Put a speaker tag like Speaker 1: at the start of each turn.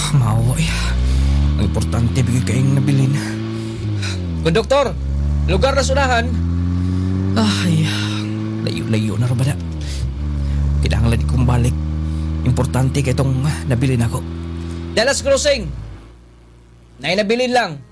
Speaker 1: Maawa eh. Ang importante bigay kayong nabilin. Konduktor, lugar na sunahan. Ay, layo-layo na ba na? Kinahanglan ikong balik. Importante kay itong nabilin ako. Dallas Crossing! Nay nabilin lang.